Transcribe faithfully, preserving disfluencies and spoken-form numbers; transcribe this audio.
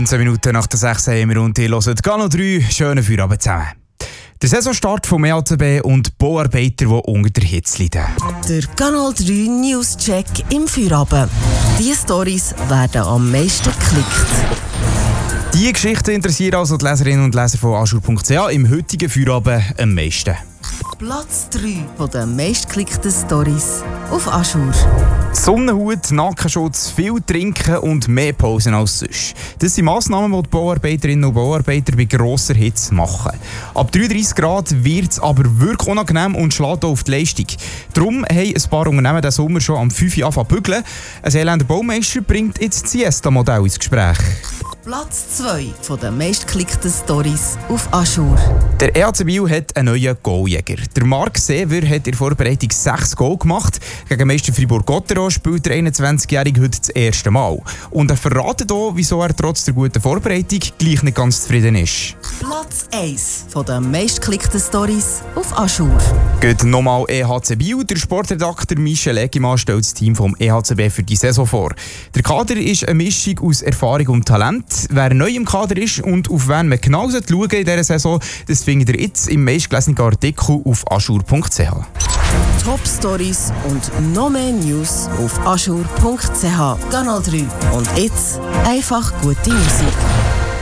neunzehn Minuten nach der sechs haben wir und ihr hört Kanal drei. Schönen Feierabend zusammen. Der Saisonstart vom E H C B und Bauarbeiter, die unter der Hitze leiden. Der Kanal drei News-Check im Feierabend. Diese Storys werden am meisten geklickt. Diese Geschichten interessieren also die Leserinnen und Leser von aschur punkt c h im heutigen Feierabend am meisten. Platz drei der meistgeklickten Storys auf Aschur. Sonnenhut, Nackenschutz, viel trinken und mehr Pausen als sonst. Das sind Massnahmen, die die Bauarbeiterinnen und Bauarbeiter bei grosser Hitze machen. Ab dreiunddreissig Grad wird es aber wirklich unangenehm und schlägt auch auf die Leistung. Darum haben ein paar Unternehmen diesen Sommer schon am fünf Uhr angefangen zu bügeln. Ein Elender Baumeister bringt jetzt das Siesta-Modell ins Gespräch. Platz zwei der meistgeklickten Storys auf Aschur. Der E H C Biel hat einen neuen Goaljäger. Der Marc Sever hat in der Vorbereitung sechs Goal gemacht. Gegen Meister Fribourg-Gotteron spielt der einundzwanzigjährige heute das erste Mal. Und er verratet auch, wieso er trotz der guten Vorbereitung gleich nicht ganz zufrieden ist. Platz eins der meistgeklickten Storys auf Aschur. Geht nochmal E H C Biel. Der Sportredakteur Michel Eggimann stellt das Team vom E H C B für die Saison vor. Der Kader ist eine Mischung aus Erfahrung und Talent. Wer neu im Kader ist und auf wen man genau schauen sollte in dieser Saison, das findet ihr jetzt im meistgelesenen Artikel auf aschur punkt c h. Top Stories und noch mehr News auf aschur punkt c h. Kanal drei. Und jetzt einfach gute Musik.